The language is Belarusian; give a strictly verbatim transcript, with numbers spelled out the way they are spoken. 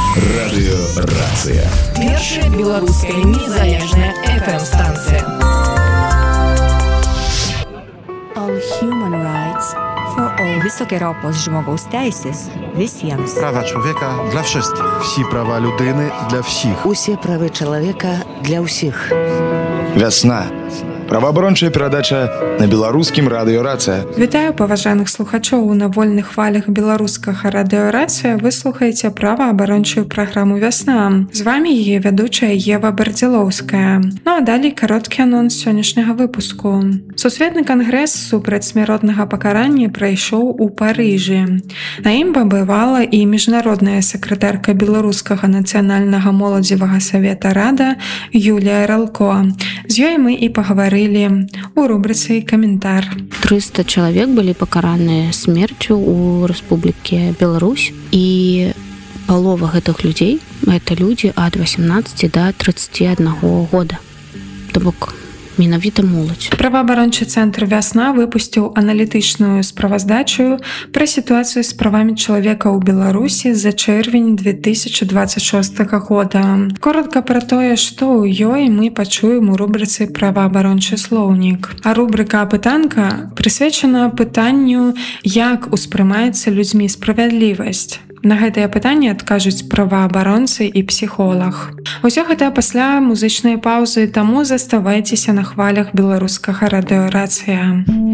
Радыёрацыя. Першая беларуская незалежная эф эм-станцыя. All human rights for all. Високі рівень žmogaus teisės visiems. Права чоловіка для всіх. Всі права людини для всіх. Усе правы чалавека для ўсіх. Вясна. Праваабарончая перадача на беларускім радыёрацыя. Вітаю паважаных слухачоў на вольных хвалях беларускага радыёрацыя. Вы слухаеце праваабарончую праграму «Вясна». З вами яе вядучая Ева Бардзілоўская. Ну а далей кароткі анонс сённяшняга выпуску. Сусветны кангрэс супраць смяротнага пакарання прайшоў у Парыжы. На ім пабывала і міжнародная сакратарка беларускага нацыянальнага моладзевага савета Рада Юлія Ралко. З ёй мы і пагаварылі у рубрыцы «Каментар». триста человек были покараны смертью у Республики Беларусь, и полова этих людей — это люди от восемнадцати до тридцати одного года. То бок менавіта моладзь. Праваабарончы цэнтр «Вясна» выпусціў аналітычную справаздачу пра сітуацыю з правамі чалавека ў Беларусі за чэрвень две тысячи двадцать шостага года. Коротка пра тое, што ў ёй мы пачуем у рубрыцы «Праваабарончы слоўнік». А рубрыка «Апытанка» прысвечана пытанню, як успрымаецца людзьмі справядлівасць. На гэтае пытанне адкажуць праваабаронцы і псіхолаг. Усё гэта пасля музычнай паўзы, таму заставайцеся на хвалях беларускага радыёрацыя.